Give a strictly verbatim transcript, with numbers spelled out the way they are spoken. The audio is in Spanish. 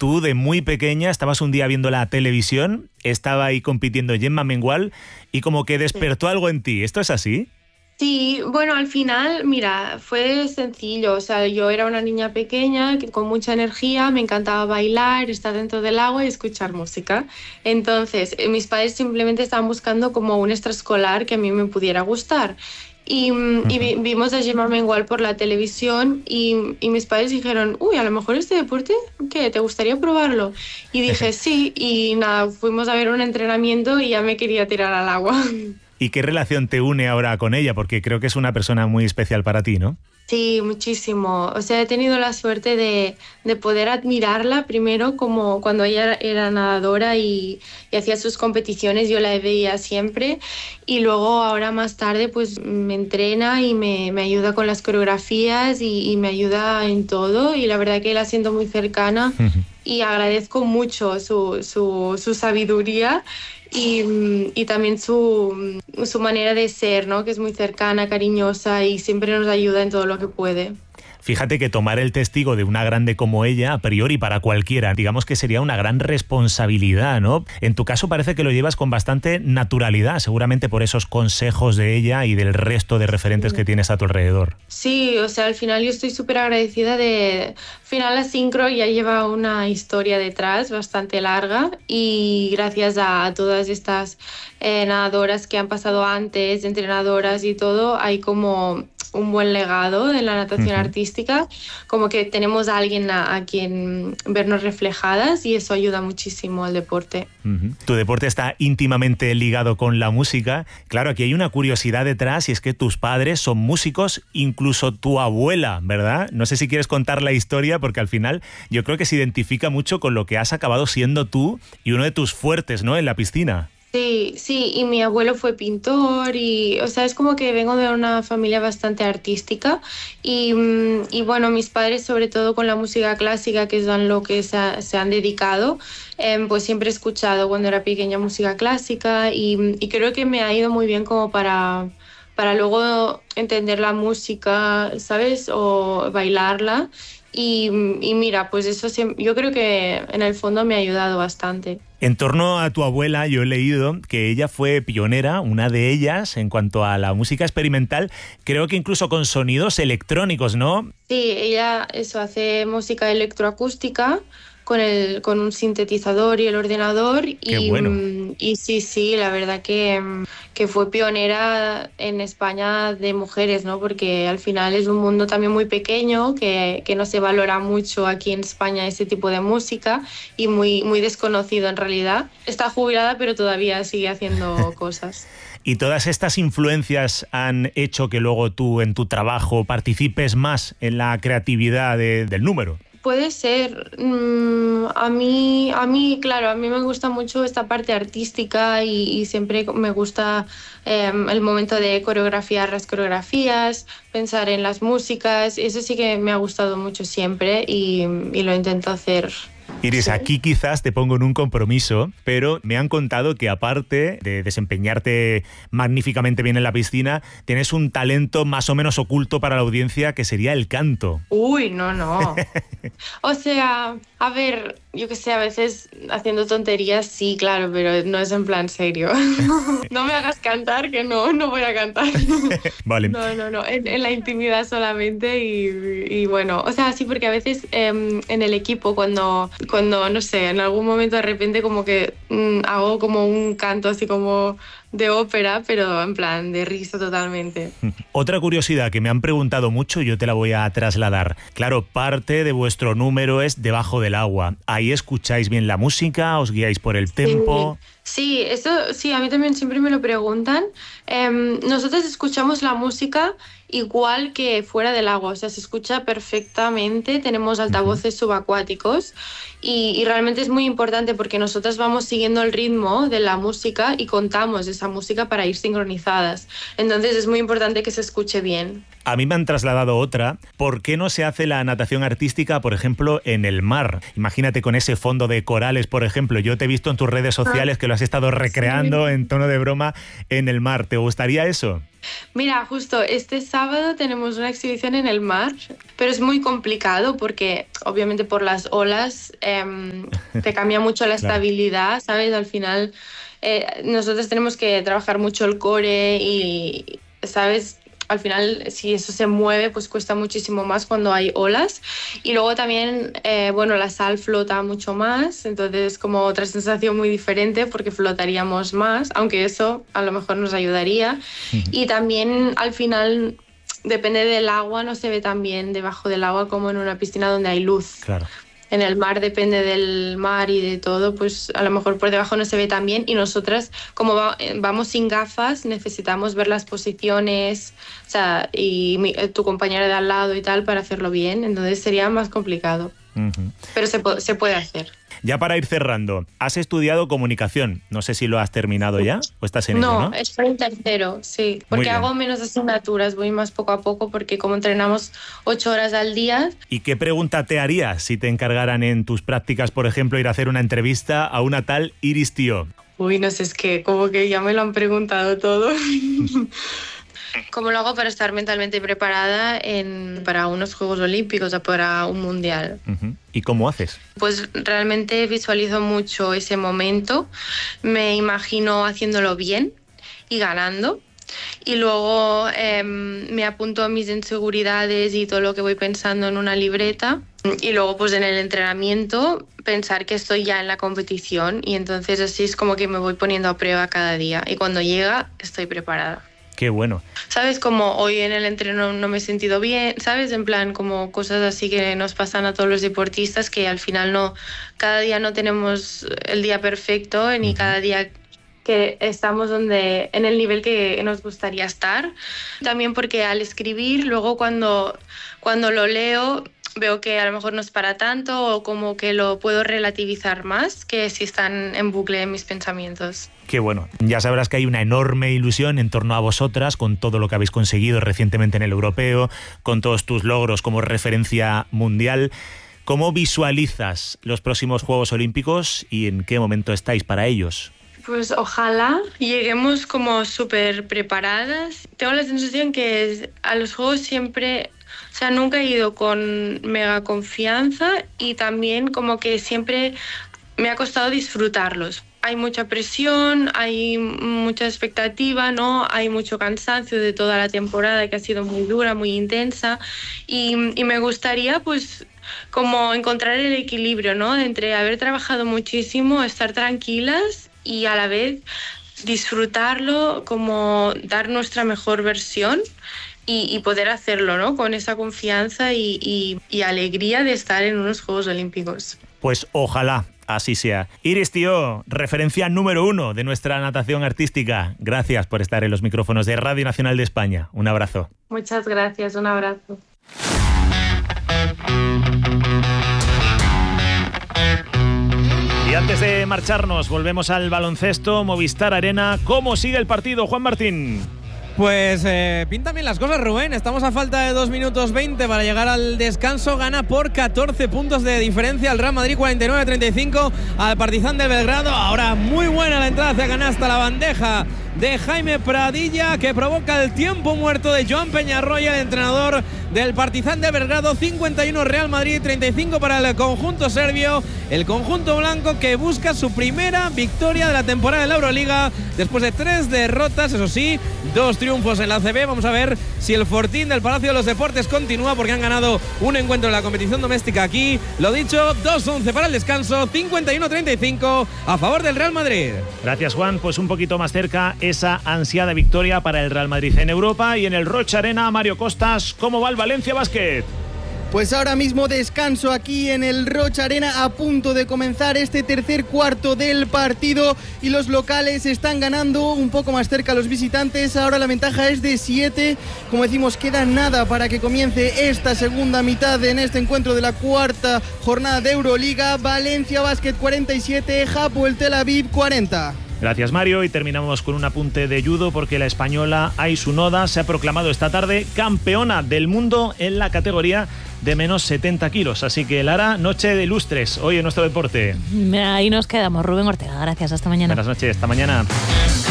tú de muy pequeña estabas un día viendo la televisión, estaba ahí compitiendo Gemma Mengual y como que despertó algo en ti. ¿Esto es así? Sí, bueno, al final, mira, fue sencillo. O sea, yo era una niña pequeña que- con mucha energía, me encantaba bailar, estar dentro del agua y escuchar música. Entonces, eh, mis padres simplemente estaban buscando como un extraescolar que a mí me pudiera gustar. Y, mm, y vi- vimos a Gemma Mengual por la televisión y, y mis padres dijeron, uy, a lo mejor este deporte, ¿qué? ¿Te gustaría probarlo? Y dije, sí, y nada, fuimos a ver un entrenamiento y ya me quería tirar al agua. ¿Y qué relación te une ahora con ella? Porque creo que es una persona muy especial para ti, ¿no? Sí, muchísimo. O sea, he tenido la suerte de, de poder admirarla primero como cuando ella era nadadora y, y hacía sus competiciones, yo la veía siempre y luego ahora más tarde pues me entrena y me, me ayuda con las coreografías y, y me ayuda en todo y la verdad que la siento muy cercana y agradezco mucho su, su, su sabiduría y, mm, y también su, mm, su manera de ser, ¿no? Que es muy cercana, cariñosa y siempre nos ayuda en todo lo que puede. Fíjate que tomar el testigo de una grande como ella, a priori para cualquiera, digamos que sería una gran responsabilidad, ¿no? En tu caso parece que lo llevas con bastante naturalidad, seguramente por esos consejos de ella y del resto de referentes que tienes a tu alrededor. Sí, o sea, al final yo estoy súper agradecida de... Al final la sincro ya lleva una historia detrás bastante larga y gracias a, a todas estas eh, nadadoras que han pasado antes, entrenadoras y todo, hay como un buen legado en la natación Uh-huh. artística, como que tenemos a alguien a, a quien vernos reflejadas y eso ayuda muchísimo al deporte. Uh-huh. Tu deporte está íntimamente ligado con la música. Claro, aquí hay una curiosidad detrás y es que tus padres son músicos, incluso tu abuela, ¿verdad? No sé si quieres contar la historia porque al final yo creo que se identifica mucho con lo que has acabado siendo tú y uno de tus fuertes, ¿no? En la piscina. Sí, sí, y mi abuelo fue pintor y, o sea, es como que vengo de una familia bastante artística y, mm, y bueno, mis padres sobre todo con la música clásica, que es a lo que se, ha- se han dedicado, em, pues siempre he escuchado cuando era pequeña música clásica y, y creo que me ha ido muy bien como para, para luego entender la música, ¿sabes? O bailarla. Y, y mira, pues eso siem- yo creo que en el fondo me ha ayudado bastante. En torno a tu abuela, yo he leído que ella fue pionera, una de ellas, en cuanto a la música experimental, creo que incluso con sonidos electrónicos, ¿no? Sí, ella eso hace música electroacústica con el con un sintetizador y el ordenador Qué y, bueno. mm, y sí, sí, la verdad que, mm, que fue pionera en España de mujeres, ¿no? Porque al final es un mundo también muy pequeño que, que no se valora mucho aquí en España ese tipo de música y muy, muy desconocido en realidad. Está jubilada pero todavía sigue haciendo cosas. ¿Y todas estas influencias han hecho que luego tú en tu trabajo participes más en la creatividad de- del número? Puede ser. Mm, a mí, a mí, claro, a mí me gusta mucho esta parte artística y, y siempre me gusta eh, el momento de coreografiar las coreografías, pensar en las músicas. Eso sí que me ha gustado mucho siempre y, y lo intento hacer. Iris, Sí. aquí quizás te pongo en un compromiso, pero me han contado que aparte de desempeñarte magníficamente bien en la piscina, tienes un talento más o menos oculto para la audiencia que sería el canto. Uy, no, no. O sea, a ver, yo que sé, a veces haciendo tonterías, sí, claro, pero no es en plan serio. No me hagas cantar, que no, no voy a cantar. Vale. No, no, no, en, en la intimidad solamente y, y bueno, o sea, sí, porque a veces em, en el equipo cuando, cuando, no sé, en algún momento de repente como que mm, hago como un canto así como de ópera, pero en plan de risa totalmente. Otra curiosidad que me han preguntado mucho, yo te la voy a trasladar. Claro, parte de vuestro número es debajo del agua. Ahí escucháis bien la música, os guiáis por el tempo. Sí, eso sí, a mí también siempre me lo preguntan. Em, nosotros escuchamos la música igual que fuera del agua, o sea, se escucha perfectamente, tenemos altavoces subacuáticos y, y realmente es muy importante porque nosotros vamos siguiendo el ritmo de la música y contamos esa música para ir sincronizadas. Entonces es muy importante que se escuche bien. A mí me han trasladado otra. ¿Por qué no se hace la natación artística, por ejemplo, en el mar? Imagínate con ese fondo de corales, por ejemplo. Yo te he visto en tus redes sociales que lo has estado recreando en tono de broma en el mar. ¿Te gustaría eso? Mira, justo este sábado tenemos una exhibición en el mar, pero es muy complicado porque obviamente por las olas eh, te cambia mucho la Claro. estabilidad, ¿sabes? Al final eh, nosotros tenemos que trabajar mucho el core y, ¿sabes? Al final, si eso se mueve, pues cuesta muchísimo más cuando hay olas. Y luego también, eh, bueno, la sal flota mucho más, entonces es como otra sensación muy diferente porque flotaríamos más, aunque eso a lo mejor nos ayudaría. Y también al final, depende del agua, no se ve tan bien debajo del agua como en una piscina donde hay luz. Claro. En el mar depende del mar y de todo, pues a lo mejor por debajo no se ve tan bien y nosotras como va, vamos sin gafas necesitamos ver las posiciones, o sea, y mi, tu compañera de al lado y tal para hacerlo bien, entonces sería más complicado. Uh-huh. Pero se, se puede hacer. Ya para ir cerrando, has estudiado comunicación. No sé si lo has terminado ya o estás en no, ello, ¿no? Estoy en tercero, sí. Porque hago menos asignaturas, voy más poco a poco porque como entrenamos ocho horas al día. ¿Y qué pregunta te harías si te encargaran en tus prácticas, por ejemplo, ir a hacer una entrevista a una tal Iris Tío? Uy, no sé, es que como que ya me lo han preguntado todo. ¿Cómo lo hago para estar mentalmente preparada en, para unos Juegos Olímpicos o para un Mundial? Uh-huh. ¿Y cómo haces? Pues realmente visualizo mucho ese momento, me imagino haciéndolo bien y ganando. Y luego eh, me apunto mis inseguridades y todo lo que voy pensando en una libreta. Y luego pues en el entrenamiento pensar que estoy ya en la competición y entonces así es como que me voy poniendo a prueba cada día. Y cuando llega estoy preparada. Qué bueno. ¿Sabes? Como hoy en el entreno no me he sentido bien, ¿sabes? En plan, como cosas así que nos pasan a todos los deportistas que al final no, cada día no tenemos el día perfecto ni uh-huh. cada día que estamos donde, en el nivel que nos gustaría estar. También porque al escribir, luego cuando, cuando lo leo, veo que a lo mejor no es para tanto o como que lo puedo relativizar más que si están en bucle en mis pensamientos. Qué bueno. Ya sabrás que hay una enorme ilusión en torno a vosotras con todo lo que habéis conseguido recientemente en el europeo, con todos tus logros como referencia mundial. ¿Cómo visualizas los próximos Juegos Olímpicos y en qué momento estáis para ellos? Pues ojalá lleguemos como súper preparadas. Tengo la sensación que a los Juegos siempre... O sea, nunca he ido con mega confianza y también como que siempre me ha costado disfrutarlos. Hay mucha presión, hay mucha expectativa, ¿no? Hay mucho cansancio de toda la temporada que ha sido muy dura, muy intensa y, y me gustaría pues como encontrar el equilibrio, ¿no? Entre haber trabajado muchísimo, estar tranquilas y a la vez disfrutarlo, como dar nuestra mejor versión. Y, y poder hacerlo, ¿no? Con esa confianza y, y, y alegría de estar en unos Juegos Olímpicos. Pues ojalá así sea. Iris Tío, referencia número uno de nuestra natación artística. Gracias por estar en los micrófonos de Radio Nacional de España. Un abrazo. Muchas gracias, un abrazo. Y antes de marcharnos, volvemos al baloncesto, Movistar Arena. ¿Cómo sigue el partido, Juan Martín? Pues eh, pintan bien las cosas, Rubén. Estamos a falta de dos minutos veinte para llegar al descanso. Gana por catorce puntos de diferencia al Real Madrid, cuarenta y nueve a treinta y cinco al Partizan de Belgrado. Ahora muy buena la entrada hacia canasta, la bandeja de Jaime Pradilla que provoca el tiempo muerto de Joan Peñarroya, el entrenador del Partizan de Belgrado. Cincuenta y uno Real Madrid, treinta y cinco para el conjunto serbio. El conjunto blanco que busca su primera victoria de la temporada en la Euroliga después de tres derrotas, eso sí, dos triunfos en la A C B. Vamos a ver si el fortín del Palacio de los Deportes continúa, porque han ganado un encuentro en la competición doméstica aquí. Lo dicho, dos once para el descanso, cincuenta y uno a treinta y cinco a favor del Real Madrid. Gracias, Juan. Pues un poquito más cerca esa ansiada victoria para el Real Madrid en Europa. Y en el Rocha Arena, Mario Costas, ¿cómo va el Valencia Basket? Pues ahora mismo descanso aquí en el Rocha Arena, a punto de comenzar este tercer cuarto del partido y los locales están ganando un poco más cerca a los visitantes. Ahora la ventaja es de siete. Como decimos, queda nada para que comience esta segunda mitad en este encuentro de la cuarta jornada de Euroliga. Valencia Basket cuarenta y siete, Hapoel Tel Aviv cuarenta. Gracias, Mario, y terminamos con un apunte de judo porque la española Aisu Noda se ha proclamado esta tarde campeona del mundo en la categoría de menos setenta kilos. Así que, Lara, noche de ilustres hoy en nuestro deporte. Ahí nos quedamos. Rubén Ortega, gracias. Hasta mañana. Buenas noches, hasta mañana.